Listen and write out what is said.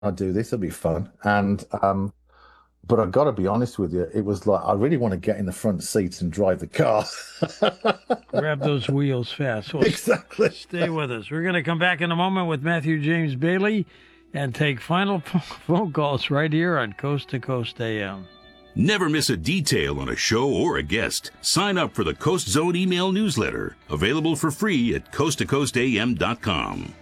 I do this, it'll be fun. And but I got to be honest with you, it was like I really want to get in the front seats and drive the car. Grab those wheels fast. Well, Exactly. stay with us. We're going to come back in a moment with Matthew James Bailey and take final phone calls right here on Coast to Coast AM. Never miss a detail on a show or a guest. Sign up for the Coast Zone email newsletter, available for free at coasttocoastam.com.